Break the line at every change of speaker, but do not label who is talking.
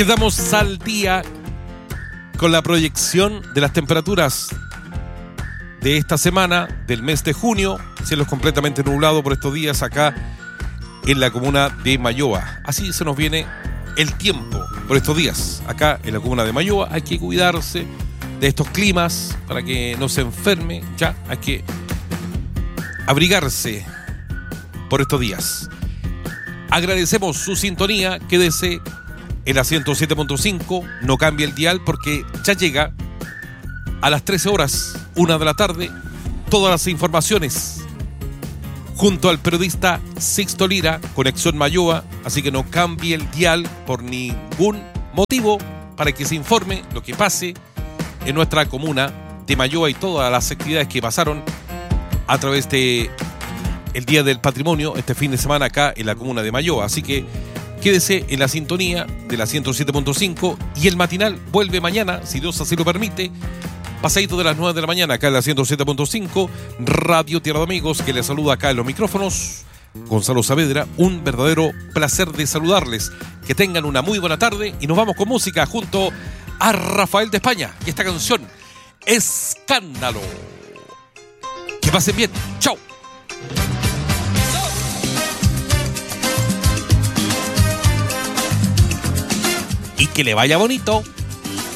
Quedamos al día con la proyección de las temperaturas de esta semana, del mes de junio. Cielos completamente nublados por estos días acá en la comuna de Mayoa. Así se nos viene el tiempo por estos días acá en la comuna de Mayoa. Hay que cuidarse de estos climas para que no se enferme. Ya hay que abrigarse por estos días. Agradecemos su sintonía. Quédese en la 107.5. No cambie el dial porque ya llega a las 13 horas, 1 de la tarde, todas las informaciones junto al periodista Sixto Lira, Conexión Mayoa. Así que no cambie el dial por ningún motivo para que se informe lo que pase en nuestra comuna de Mayoa y todas las actividades que pasaron a través de el Día del Patrimonio este fin de semana acá en la comuna de Mayoa. Así que quédese en la sintonía de la 107.5 y el matinal vuelve mañana, si Dios así lo permite, pasadito de las 9 de la mañana acá en la 107.5, Radio Tierra de Amigos, que les saluda acá en los micrófonos, Gonzalo Saavedra. Un verdadero placer de saludarles. Que tengan una muy buena tarde y nos vamos con música junto a Rafael de España y esta canción, Escándalo. Que pasen bien. Chao. Y que le vaya bonito.